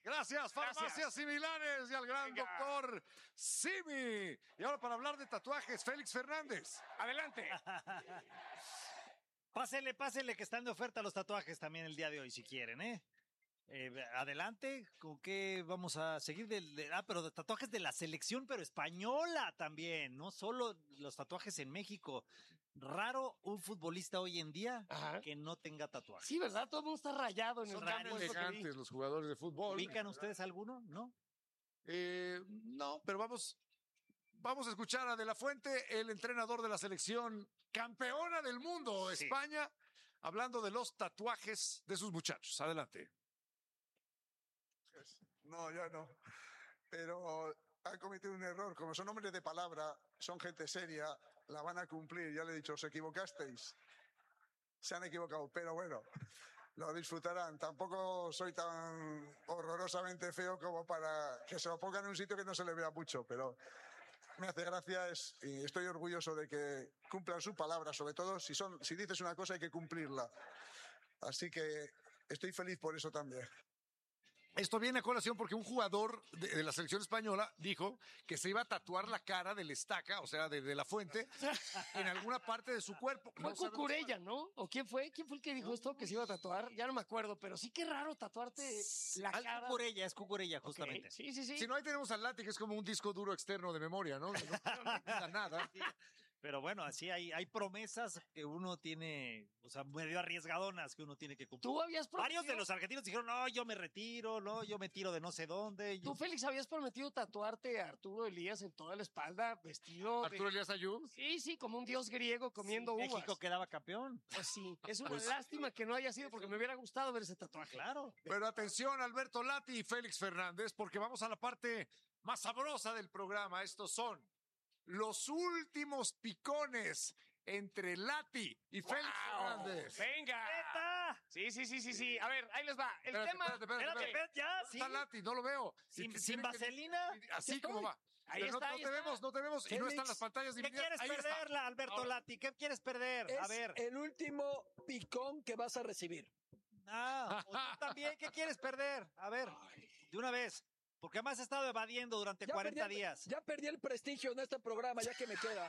Gracias, Farmacias Similares y al gran doctor Simi. Y ahora para hablar de tatuajes, Félix Fernández. Adelante. Pásele que están de oferta los tatuajes también el día de hoy, si quieren, adelante, ¿con qué vamos a seguir? Pero de tatuajes de la selección, pero española también, no solo los tatuajes en México. Raro un futbolista hoy en día que no tenga tatuajes. Sí, ¿verdad? Todo el mundo está rayado en el Son campo. tan elegantes los jugadores de fútbol. ¿Ubican ustedes alguno? ¿No? No, pero vamos a escuchar a De La Fuente, el entrenador de la selección campeona del mundo, España, hablando de los tatuajes de sus muchachos. Adelante. No, ya no. Pero han cometido un error. Como son hombres de palabra, son gente seria, la van a cumplir. Ya le he dicho, os equivocasteis. Se han equivocado, pero bueno, lo disfrutarán. Tampoco soy tan horrorosamente feo como para que se lo pongan en un sitio que no se le vea mucho, pero me hace gracia y estoy orgulloso de que cumplan su palabra, sobre todo si dices una cosa hay que cumplirla. Así que estoy feliz por eso también. Esto viene a colación porque un jugador de la selección española dijo que se iba a tatuar la cara del Estaca, o sea, de La Fuente, en alguna parte de su cuerpo. Fue Cucurella, ¿no? ¿O quién fue? ¿Quién fue el que dijo esto que se iba a tatuar? Ya no me acuerdo, pero sí que raro tatuarte la cara. Es Cucurella, justamente. Okay. Sí. Si no, ahí tenemos al Lati, que es como un disco duro externo de memoria, ¿no? No necesita nada. Pero bueno, así hay promesas que uno tiene, o sea, medio arriesgadonas que uno tiene que cumplir. ¿Tú habías prometido? Varios de los argentinos dijeron, no, yo me retiro, no, yo me tiro de no sé dónde. ¿Tú, Félix, habías prometido tatuarte a Arturo Elías en toda la espalda, vestido ¿Arturo Elías Ayú? Sí, como un dios griego comiendo uvas. México quedaba campeón. Pues sí, es una lástima que no haya sido porque me hubiera gustado ver ese tatuaje. Claro. Pero atención, Alberto Lati y Félix Fernández, porque vamos a la parte más sabrosa del programa. Estos son los últimos picones entre Lati y Félix Fernández. ¡Venga! ¡Neta! Sí. A ver, ahí les va. El tema... Espérate, ya, ¿Dónde está Lati? No lo veo. ¿Sin vaselina? Así como va. Ahí Pero está, no te vemos y no están las pantallas ¿Qué divididas. quieres Ahí perder, está. Alberto Ahora. Lati? ¿Qué quieres perder? Es A ver. el último picón que vas a recibir. O tú también, ¿qué quieres perder? A ver, de una vez. Porque además he estado evadiendo durante 40 días. Ya perdí el prestigio en este programa, ya que me queda.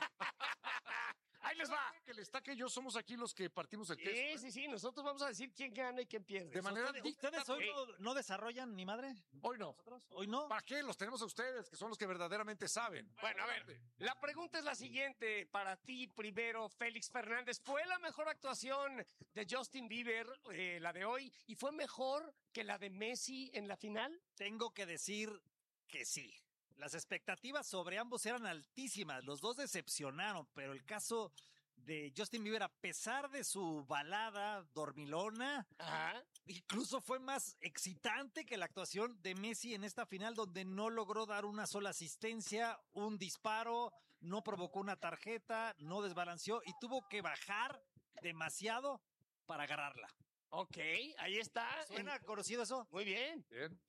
Ahí les va. Que el Estaca y yo somos aquí los que partimos el queso. Sí. Nosotros vamos a decir quién gana y quién pierde. De manera ¿Ustedes hoy no desarrollan ni madre? Hoy no. ¿Nosotros? ¿Hoy no? ¿Para qué? Los tenemos a ustedes, que son los que verdaderamente saben. Bueno, a ver, la pregunta es la siguiente. Para ti, primero, Félix Fernández, ¿fue la mejor actuación de Justin Bieber, la de hoy, y fue mejor que la de Messi en la final? Tengo que decir que sí. Las expectativas sobre ambos eran altísimas. Los dos decepcionaron, pero el caso de Justin Bieber, a pesar de su balada dormilona, incluso fue más excitante que la actuación de Messi en esta final, donde no logró dar una sola asistencia, un disparo, no provocó una tarjeta, no desbalanceó y tuvo que bajar demasiado para agarrarla. Ok, ahí está. ¿Suena conocido eso? Muy bien. Bien.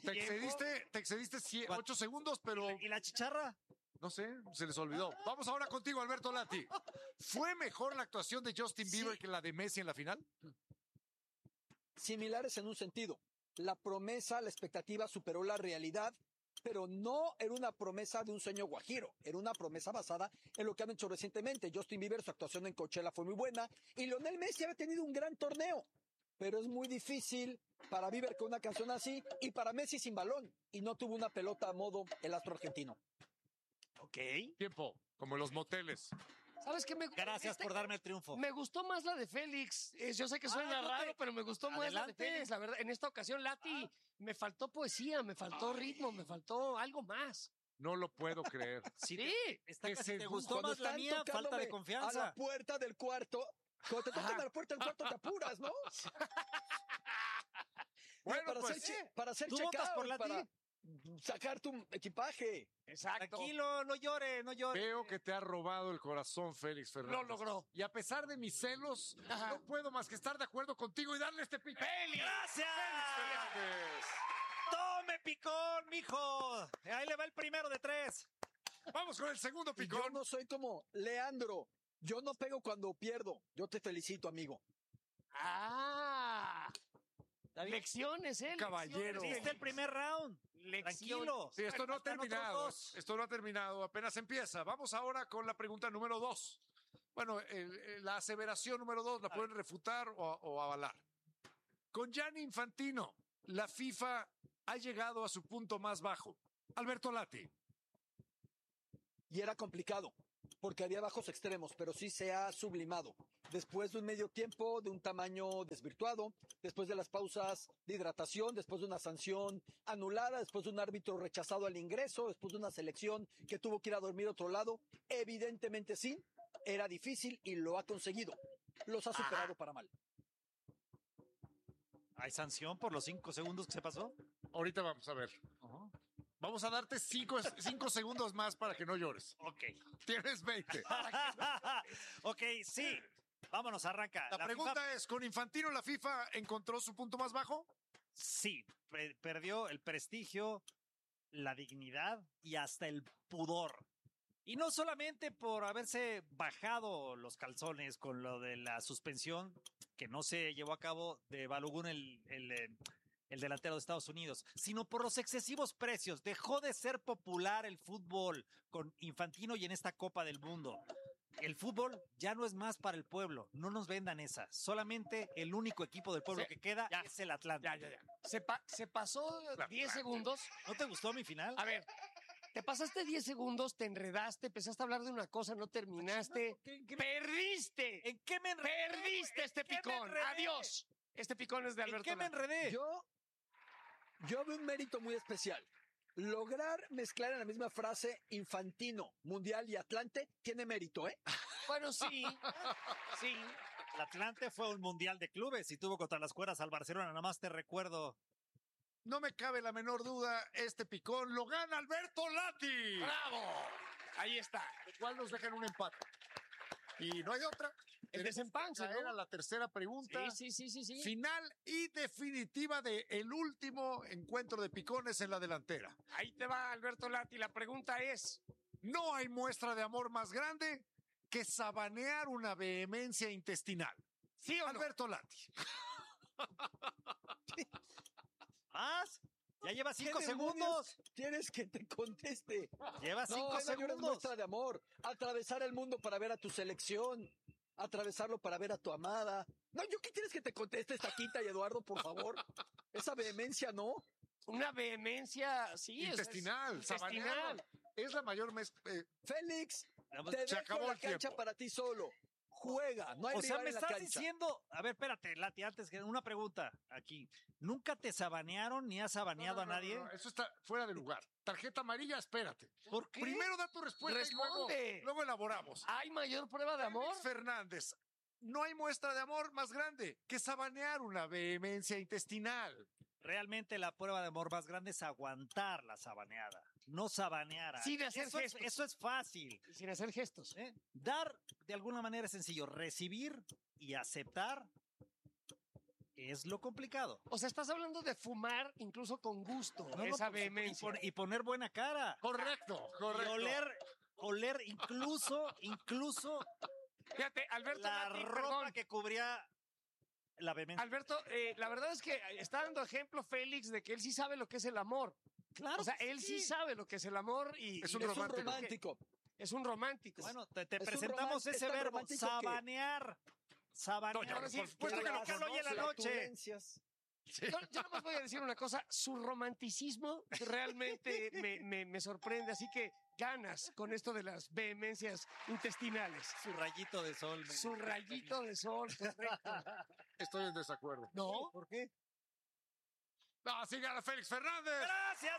Te excediste 8 segundos, pero ¿Y la chicharra? no sé, se les olvidó. Vamos ahora contigo, Alberto Lati. ¿Fue mejor la actuación de Justin Bieber que la de Messi en la final? Similares en un sentido. La promesa, la expectativa superó la realidad, pero no era una promesa de un sueño guajiro. Era una promesa basada en lo que han hecho recientemente. Justin Bieber, su actuación en Coachella fue muy buena y Lionel Messi había tenido un gran torneo. Pero es muy difícil para Bieber con una canción así y para Messi sin balón. Y no tuvo una pelota a modo el astro argentino. Ok. Tiempo, como en los moteles. ¿Sabes qué? Gracias por darme el triunfo. Me gustó más la de Félix. Yo sé que suena raro, pero me gustó más la de Félix. La verdad, en esta ocasión, Lati, me faltó poesía, me faltó ritmo, me faltó algo más. No lo puedo creer. Sí. ¿Te gustó más la mía? Falta de confianza. A la puerta del cuarto. Cuando te tocan a la puerta del cuarto te apuras, ¿no? Bueno, para pues hacer ¿tú votas check-out, por Lati? para sacar tu equipaje. Exacto. Tranquilo, no llore. veo que te ha robado el corazón, Félix Fernández. Lo logró. Y a pesar de mis celos, no puedo más que estar de acuerdo contigo y darle este pico. ¡Gracias! Fernández. ¡Tome, picón, mijo! Ahí le va el primero de 3. Vamos con el segundo Y picón. yo no soy como Leandro. Yo no pego cuando pierdo. Yo te felicito, amigo. Ah. Está bien. Lecciones, ¿eh? Caballero. Perdiste el primer round. Tranquilo. Sí, esto no ha Faltan otros terminado. dos. Esto no ha terminado, apenas empieza. Vamos ahora con la pregunta número 2. Bueno, la aseveración número 2 la pueden refutar o avalar. Con Gianni Infantino, la FIFA ha llegado a su punto más bajo. Alberto Lati. Y era complicado, porque había bajos extremos, pero sí se ha sublimado. Después de un medio tiempo de un tamaño desvirtuado, después de las pausas de hidratación, después de una sanción anulada, después de un árbitro rechazado al ingreso, después de una selección que tuvo que ir a dormir a otro lado, evidentemente sí, era difícil y lo ha conseguido. Los ha superado para mal. ¿Hay sanción por los 5 segundos que se pasó? Ahorita vamos a ver. Vamos a darte 5 segundos más para que no llores. Ok. Tienes 20. Ok, sí. Vámonos, arranca. La pregunta es, ¿con Infantino la FIFA encontró su punto más bajo? Sí, perdió el prestigio, la dignidad y hasta el pudor. Y no solamente por haberse bajado los calzones con lo de la suspensión que no se llevó a cabo de Balogun, el delantero de Estados Unidos, sino por los excesivos precios. Dejó de ser popular el fútbol con Infantino y en esta Copa del Mundo. El fútbol ya no es más para el pueblo. No nos vendan esa. Solamente el único equipo del pueblo que queda es el Atlante. Ya. Se pasó 10 segundos. ¿No te gustó mi final? A ver, te pasaste 10 segundos, te enredaste, empezaste a hablar de una cosa, no terminaste. ¡Perdiste! ¿En qué me enredé? ¡Perdiste este ¿En qué me picón! enredé? ¡Adiós! Este picón es de ¿En Alberto qué me Lati. enredé? Yo veo un mérito muy especial. Lograr mezclar en la misma frase Infantino, Mundial y Atlante tiene mérito, ¿eh? Bueno, sí. Sí. El Atlante fue un mundial de clubes y tuvo contra las cuerdas al Barcelona. Nada más te recuerdo. No me cabe la menor duda, este picón lo gana Alberto Lati. ¡Bravo! Ahí está. Lo cual nos deja en un empate. Y no hay otra. El desempanche, Era ¿no? la tercera pregunta. Sí. Final y definitiva de el último encuentro de picones en la delantera. Ahí te va, Alberto Lati. La pregunta es, No hay muestra de amor más grande que sabanear una vehemencia intestinal. ¿sí o no? Alberto Lati. ¿Más? Ya lleva 5 ¿Qué segundos. demonios ¿Quieres que te conteste? Lleva 5 No, esa segundos. muestra de amor. Atravesar el mundo para ver a tu selección. Atravesarlo para ver a tu amada. No, ¿yo qué quieres que te conteste, Taquita y Eduardo, por favor? Esa vehemencia, ¿no? Una vehemencia, sí. Intestinal. Intestinal. Sabanear. Es la mayor... Félix, Vamos, te se dejo acabó la el cancha tiempo. para ti solo. Juega, no hay O sea, rival me en la estás cancha. diciendo. A ver, espérate, Lati, antes que una pregunta aquí. ¿Nunca te sabanearon ni has sabaneado a nadie? No, eso está fuera de lugar. Tarjeta amarilla, espérate. ¿Por qué? Primero da tu respuesta y Responde. luego elaboramos. ¿Hay mayor prueba de amor? Félix Fernández, no hay muestra de amor más grande que sabanear una vehemencia intestinal. Realmente la prueba de amor más grande es aguantar la sabaneada, no sabanear. a Sin alguien. hacer Eso gestos. eso es fácil. Sin hacer gestos. ¿Eh? Dar de alguna manera es sencillo. Recibir y aceptar es lo complicado. O sea, estás hablando de fumar incluso con gusto. No, no, esa pues, vehemencia. y poner buena cara. Correcto, Y correcto. oler incluso Fíjate, Alberto la Lati, ropa perdón. que cubría la vehemencia. Alberto, la verdad es que está dando ejemplo Félix de que él sí sabe lo que es el amor. Claro O sea, que él sí sabe lo que es el amor y Es un y Es un romántico. romántico. es un romántico. Bueno, te Es un presentamos es ese tan verbo, romántico que- sabanear. Sabanear. Doña, por supuesto que lo no, que hoy en la noche. Flatulencias. Yo nomás voy a decir una cosa, su romanticismo realmente me sorprende, así que ganas con esto de las vehemencias intestinales. Su rayito de sol. Su rayito de sol, correcto. Estoy en desacuerdo. ¿No? ¿Por qué? No, así gana Félix Fernández. Gracias.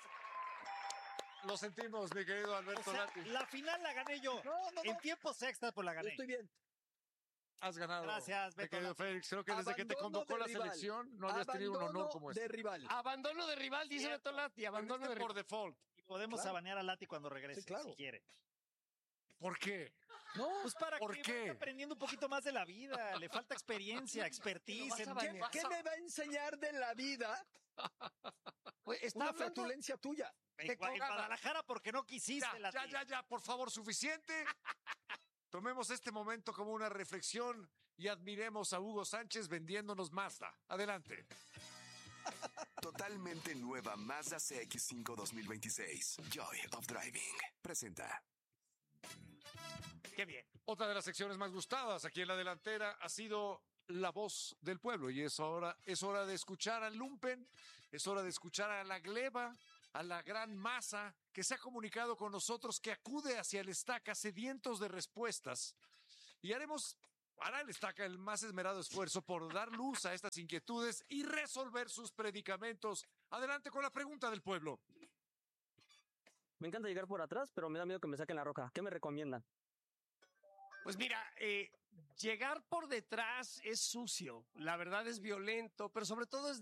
Lo sentimos, mi querido O Alberto sea, Lati. la final la gané yo. No. En tiempos extras pues la Yo gané. estoy bien. Has ganado. Gracias, mi Beto querido Lati. Félix. Creo que desde que te Abandono convocó de la rival. selección no habías tenido un honor Abandono como de este. rival. Abandono de rival, dice Cierto. Beto Lati, abandono de Perdiste por rival. default. Y podemos Claro. sabanear a Lati cuando regrese, Sí, claro. si quiere. ¿Por qué? No, Pues para ¿Por que qué? vaya aprendiendo un poquito más de la vida. Le falta experiencia, expertise. vas a en- bañar. ¿qué me va a enseñar de la vida Pues está una hablando flatulencia tuya? En Guadalajara porque no quisiste, Lati. Ya, por favor, suficiente. Tomemos este momento como una reflexión y admiremos a Hugo Sánchez vendiéndonos Mazda. Adelante. Totalmente nueva Mazda CX-5 2026. Joy of Driving. Presenta. Qué bien. Otra de las secciones más gustadas aquí en la delantera ha sido la voz del pueblo y es hora de escuchar al lumpen, es hora de escuchar a la gleba, a la gran masa que se ha comunicado con nosotros, que acude hacia el Estaca sedientos de respuestas y hará el Estaca el más esmerado esfuerzo por dar luz a estas inquietudes y resolver sus predicamentos. Adelante con la pregunta del pueblo. Me encanta llegar por atrás, pero me da miedo que me saquen la roca. ¿Qué me recomiendan? Pues mira, llegar por detrás es sucio, la verdad es violento, pero sobre todo es